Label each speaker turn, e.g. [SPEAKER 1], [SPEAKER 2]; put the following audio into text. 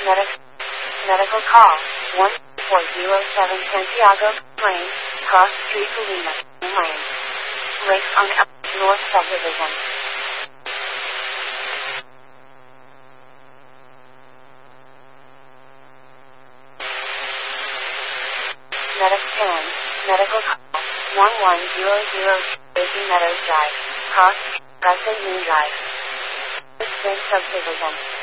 [SPEAKER 1] Medical call 1407 Santiago Lane, Cross Street, Lima Lane. Lakes on North Subdivision. Medical call 1100 Daisy Meadows Drive, Cross Garza Drive. Subdivision.